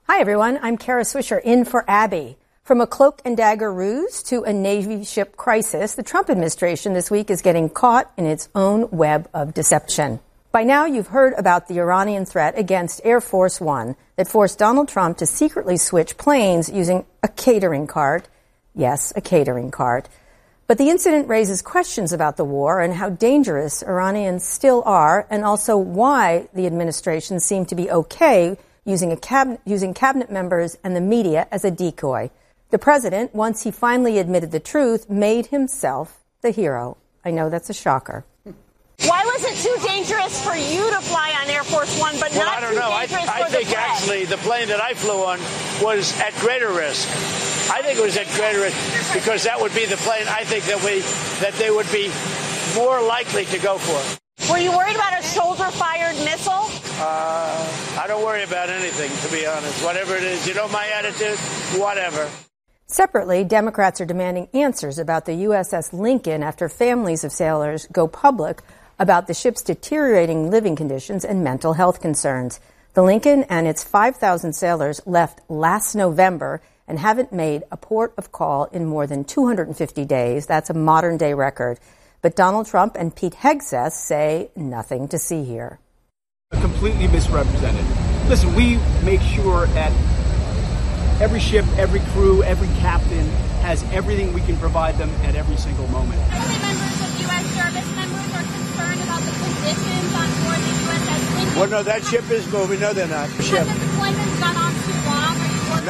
Hi, everyone. I'm Kara Swisher in for Abby. From a cloak and dagger ruse to a Navy ship crisis, the Trump administration this week is getting caught in its own web of deception. By now, you've heard about the Iranian threat against Air Force One that forced Donald Trump to secretly switch planes using a catering cart. Yes, a catering cart. But the incident raises questions about the war and how dangerous Iranians still are, and also why the administration seemed to be okay using cabinet members and the media as a decoy. The president, once he finally admitted the truth, made himself the hero. I know that's a shocker. Why was it too dangerous for you to fly on Air Force One, but not I don't know. I think actually the plane that I flew on was at greater risk. I think it was at greater risk because that would be the plane I think that they would be more likely to go for. Were you worried about a shoulder-fired missile? I don't worry about anything, to be honest. Whatever it is, you know my attitude? Whatever. Separately, Democrats are demanding answers about the USS Lincoln after families of sailors go public about the ship's deteriorating living conditions and mental health concerns. The Lincoln and its 5,000 sailors left last November and haven't made a port of call in more than 250 days. That's a modern-day record. But Donald Trump and Pete Hegseth say nothing to see here. Completely misrepresented. Listen, we make sure that every ship, every crew, every captain has everything we can provide them at every single moment. Family members of U.S. service members are concerned about the conditions on board the USS Lincoln. Well, no, that ship is moving. No, they're not. Has the deployment gone on too long?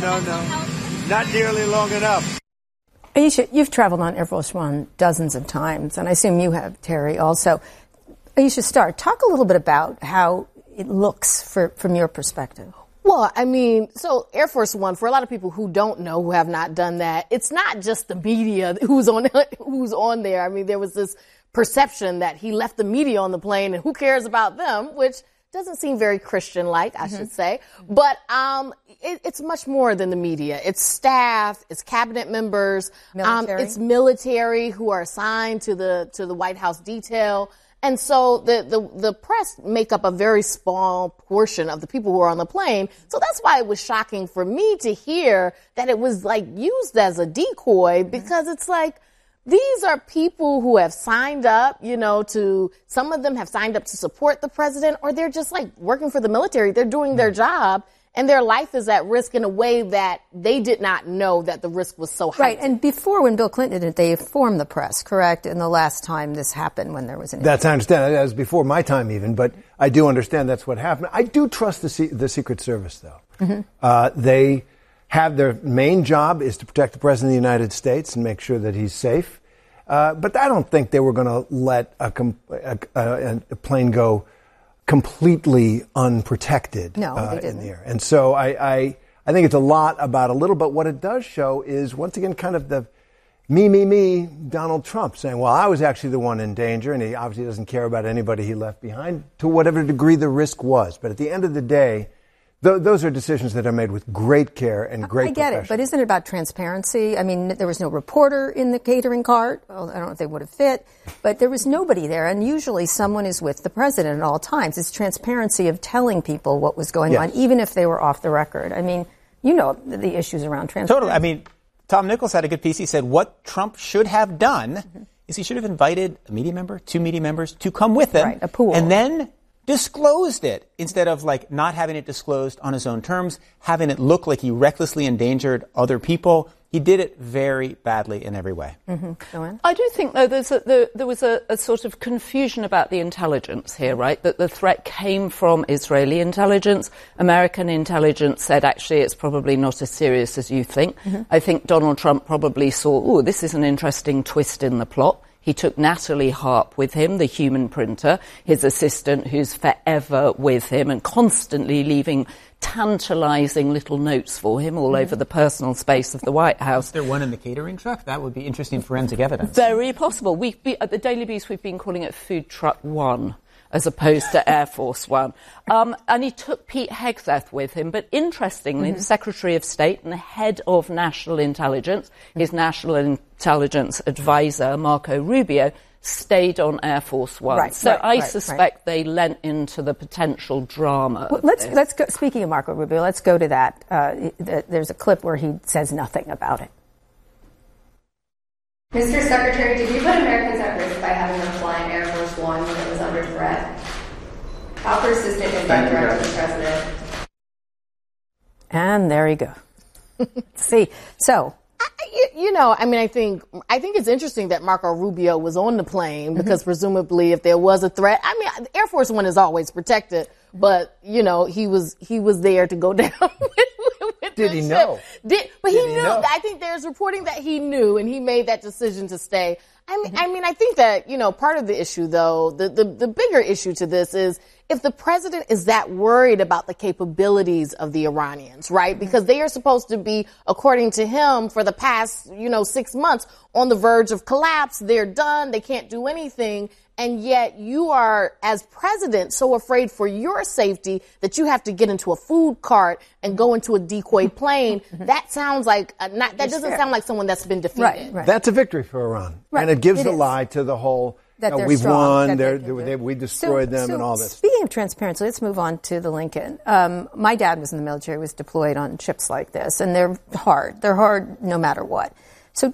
No. Not nearly long enough. Ayesha, you've traveled on Air Force One dozens of times, and I assume you have, Terry, also. Ayesha, talk a little bit about how it looks from your perspective. Well, I mean, so Air Force One, for a lot of people who don't know, who have not done that, it's not just the media who's on there. I mean, there was this perception that he left the media on the plane and who cares about them, which doesn't seem very Christian-like, I should say. But it's much more than the media. It's staff, it's cabinet members, it's military who are assigned to the White House detail. And so the press make up a very small portion of the people who are on the plane. So that's why it was shocking for me to hear that it was like used as a decoy, because it's like, these are people who have signed up, some of them have signed up to support the president, or they're just like working for the military. They're doing their job. And their life is at risk in a way that they did not know that the risk was so high. Right, and before, when Bill Clinton did it, they informed the press, correct? And the last time this happened, when there was an... I understand. That was before my time even, but I do understand that's what happened. I do trust the Secret Service, though. Mm-hmm. They have their main job is to protect the President of the United States and make sure that he's safe. But I don't think they were going to let a plane go completely unprotected in the air. And so I think it's a lot about a little, but what it does show is, once again, kind of the me, Donald Trump saying, well, I was actually the one in danger, and he obviously doesn't care about anybody he left behind, to whatever degree the risk was. But at the end of the day, those are decisions that are made with great care and great profession. I get it, but isn't it about transparency? I mean, there was no reporter in the catering cart. Well, I don't know if they would have fit, but there was nobody there, and usually someone is with the president at all times. It's transparency of telling people what was going on, even if they were off the record. I mean, you know the issues around transparency. Totally. I mean, Tom Nichols had a good piece. He said what Trump should have done is he should have invited a media member, two media members, to come with him. Right, a pool. And then disclosed it, instead of not having it disclosed on his own terms, having it look like he recklessly endangered other people. He did it very badly in every way. Mm-hmm. Joanne? I do think, though, there was a sort of confusion about the intelligence here, right? That the threat came from Israeli intelligence. American intelligence said, actually, it's probably not as serious as you think. Mm-hmm. I think Donald Trump probably saw, this is an interesting twist in the plot. He took Natalie Harp with him, the human printer, his assistant, who's forever with him and constantly leaving tantalizing little notes for him all over the personal space of the White House. Is there one in the catering truck? That would be interesting forensic evidence. Very possible. At the Daily Beast, we've been calling it Food Truck One, as opposed to Air Force One. And he took Pete Hegseth with him. But interestingly, the Secretary of State and the head of National Intelligence, his National Intelligence advisor, Marco Rubio, stayed on Air Force One. Right, so right, I right, suspect they lent into the potential drama. Well, let's go. Speaking of Marco Rubio, let's go to that. There's a clip where he says nothing about it. Mr. Secretary, did you put Americans at risk by having them fly in Air Force One when it was under threat? How persistent is that threat to the president? And there you go. See, so. I think it's interesting that Marco Rubio was on the plane because presumably if there was a threat, Air Force One is always protected, but he was there to go down with Did he know? But he knew. I think there's reporting that he knew and he made that decision to stay. I think that, part of the issue though, the bigger issue to this is if the president is that worried about the capabilities of the Iranians, right? Because they are supposed to be, according to him, for the past, 6 months on the verge of collapse. They're done. They can't do anything. And yet you are, as president, so afraid for your safety that you have to get into a food cart and go into a decoy plane. That sounds like that doesn't sound like someone that's been defeated. Right. That's a victory for Iran. Right. And it gives the lie to the whole, we've won, we destroyed them and all this. Speaking of transparency, let's move on to the Lincoln. My dad was in the military, was deployed on ships like this, and they're hard. They're hard no matter what. So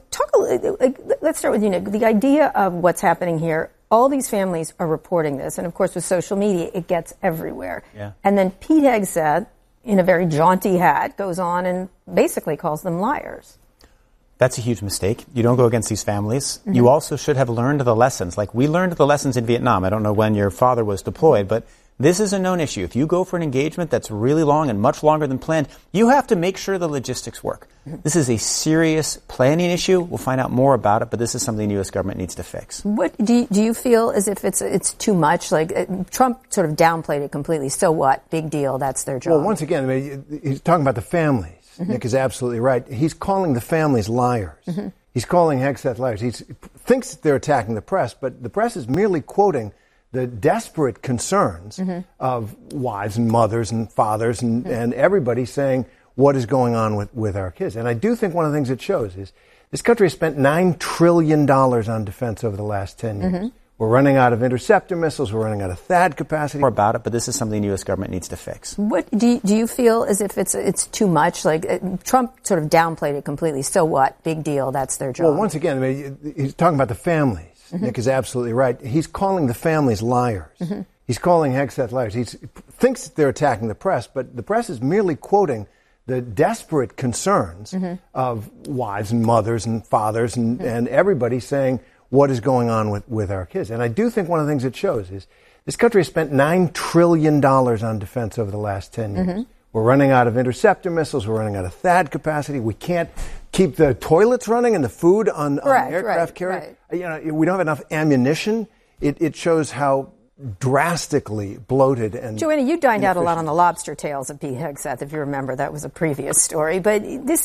let's start with the idea of what's happening here. All these families are reporting this, and of course with social media, it gets everywhere. Yeah. And then Pete Hegseth, in a very jaunty hat, goes on and basically calls them liars. That's a huge mistake. You don't go against these families. Mm-hmm. You also should have learned the lessons. Like we learned the lessons in Vietnam. I don't know when your father was deployed, but this is a known issue. If you go for an engagement that's really long and much longer than planned, you have to make sure the logistics work. Mm-hmm. This is a serious planning issue. We'll find out more about it, but this is something the U.S. government needs to fix. What do you feel as if it's too much? Like Trump sort of downplayed it completely. So what? Big deal. That's their job. Well, once again, he's talking about the families. Mm-hmm. Nick is absolutely right. He's calling the families liars. Mm-hmm. He's calling Hegseth liars. He thinks they're attacking the press, but the press is merely quoting the desperate concerns of wives and mothers and fathers and everybody saying what is going on with our kids. And I do think one of the things it shows is this country has spent $9 trillion on defense over the last 10 years. Mm-hmm. We're running out of interceptor missiles. We're running out of THAAD capacity. More about it, but this is something the U.S. government needs to fix. What do you feel as if it's too much? Like Trump sort of downplayed it completely. So what? Big deal. That's their job. Well, once again, he's talking about the families. Mm-hmm. Nick is absolutely right. He's calling the families liars. Mm-hmm. He's calling Hegseth liars. He thinks they're attacking the press, but the press is merely quoting the desperate concerns of wives and mothers and fathers and everybody saying what is going on with our kids. And I do think one of the things it shows is this country has spent $9 trillion on defense over the last 10 years. Mm-hmm. We're running out of interceptor missiles. We're running out of THAAD capacity. We can't keep the toilets running and the food on aircraft carriers. Right. We don't have enough ammunition. It shows how drastically bloated and Joanna, you dined out a lot on the lobster tails of Pete Hegseth, if you remember. That was a previous story. But this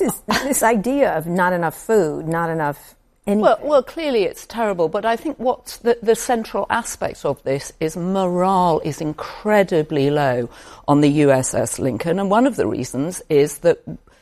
idea of not enough food, not enough anything. Well, clearly it's terrible, but I think what's the central aspect of this is morale is incredibly low on the USS Lincoln, and one of the reasons is that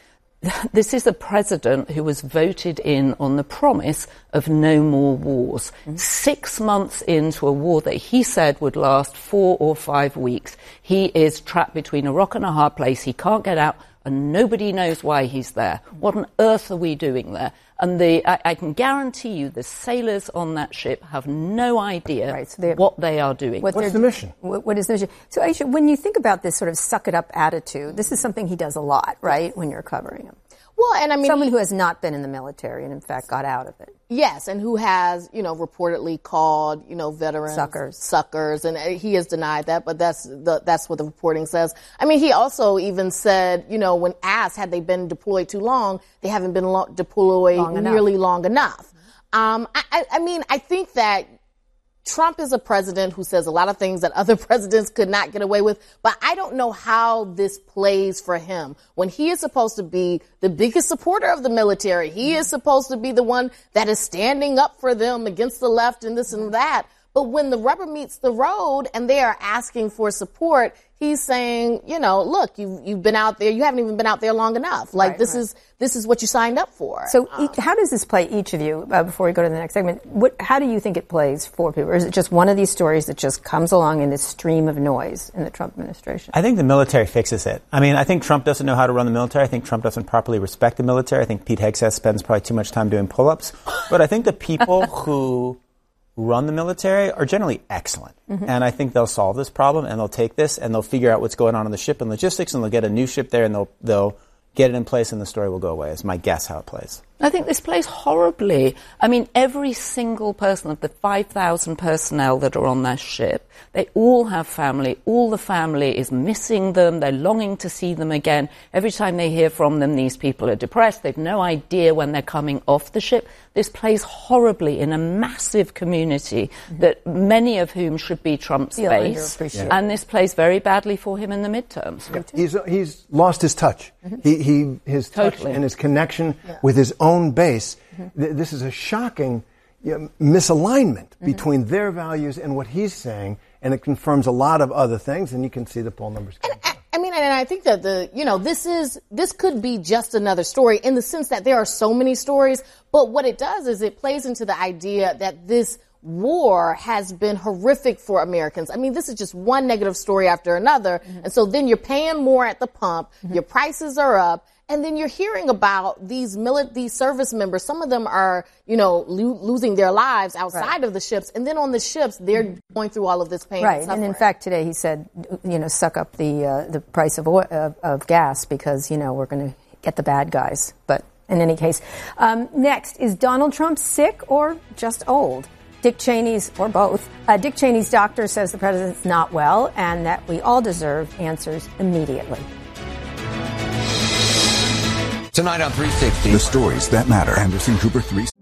this is a president who was voted in on the promise of no more wars. Mm-hmm. 6 months into a war that he said would last 4 or 5 weeks, he is trapped between a rock and a hard place. He can't get out, and nobody knows why he's there. What on earth are we doing there? And I can guarantee you the sailors on that ship have no idea what they are doing. What's the mission? What is the mission? So, Aisha, when you think about this sort of suck-it-up attitude, this is something he does a lot, right, when you're covering him? Well, and I mean, someone who has not been in the military and in fact got out of it. Yes, and who has, reportedly called, veterans suckers, and he has denied that, but that's what the reporting says. I mean, he also even said, when asked had they been deployed too long, they haven't been deployed nearly long enough. I think that Trump is a president who says a lot of things that other presidents could not get away with, but I don't know how this plays for him. When he is supposed to be the biggest supporter of the military, he is supposed to be the one that is standing up for them against the left and this and that. But when the rubber meets the road and they are asking for support, he's saying, look, you've been out there, you haven't even been out there long enough. Like, this is what you signed up for. So how does this play, each of you, before we go to the next segment, how do you think it plays for people? Or is it just one of these stories that just comes along in this stream of noise in the Trump administration? I think the military fixes it. I mean, I think Trump doesn't know how to run the military. I think Trump doesn't properly respect the military. I think Pete Hegseth spends probably too much time doing pull-ups. But I think the people who run the military are generally excellent. Mm-hmm. And I think they'll solve this problem, and they'll take this, and they'll figure out what's going on the ship and logistics, and they'll get a new ship there, and they'll get it in place, and the story will go away, is my guess how it plays. I think this plays horribly. I mean, every single person of the 5,000 personnel that are on that ship, they all have family. All the family is missing them. They're longing to see them again. Every time they hear from them, these people are depressed. They've no idea when they're coming off the ship. This plays horribly in a massive community that many of whom should be Trump's base. And this plays very badly for him in the midterms. Yeah. He's lost his touch. Mm-hmm. His touch and his connection with his own base. Mm-hmm. This is a shocking misalignment between their values and what he's saying, and it confirms a lot of other things, and you can see the poll numbers. And I think that this could be just another story in the sense that there are so many stories, but what it does is it plays into the idea that this war has been horrific for Americans. I mean, this is just one negative story after another, and so then you're paying more at the pump, your prices are up, and then you're hearing about these service members. Some of them are, losing their lives outside of the ships. And then on the ships, they're going through all of this pain. Right. And in fact, today he said, suck up the price of oil, of gas because, we're going to get the bad guys. But in any case, next, is Donald Trump sick or just old? Dick Cheney's, or both. Dick Cheney's doctor says the president's not well and that we all deserve answers immediately. Tonight on 360. The stories that matter. Anderson Cooper 360.